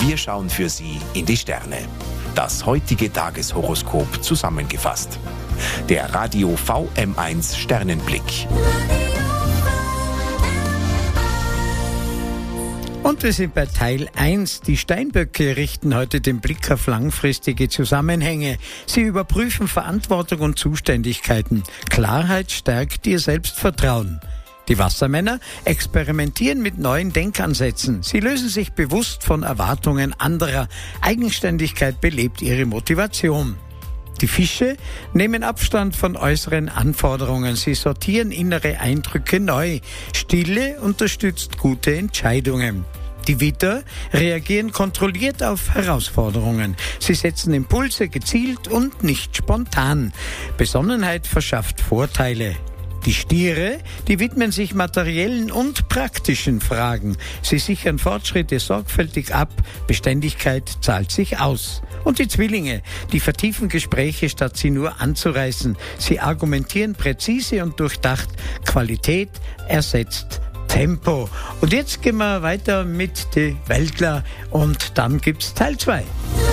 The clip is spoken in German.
Wir schauen für Sie in die Sterne. Das heutige Tageshoroskop zusammengefasst. Der Radio VM1 Sternenblick. Und wir sind bei Teil 1. Die Steinböcke richten heute den Blick auf langfristige Zusammenhänge. Sie überprüfen Verantwortung und Zuständigkeiten. Klarheit stärkt ihr Selbstvertrauen. Die Wassermänner experimentieren mit neuen Denkansätzen. Sie lösen sich bewusst von Erwartungen anderer. Eigenständigkeit belebt ihre Motivation. Die Fische nehmen Abstand von äußeren Anforderungen. Sie sortieren innere Eindrücke neu. Stille unterstützt gute Entscheidungen. Die Widder reagieren kontrolliert auf Herausforderungen. Sie setzen Impulse gezielt und nicht spontan. Besonnenheit verschafft Vorteile. Die Stiere, die widmen sich materiellen und praktischen Fragen. Sie sichern Fortschritte sorgfältig ab. Beständigkeit zahlt sich aus. Und die Zwillinge, die vertiefen Gespräche, statt sie nur anzureißen. Sie argumentieren präzise und durchdacht. Qualität ersetzt Tempo. Und jetzt gehen wir weiter mit die Weltler und dann gibt's Teil 2.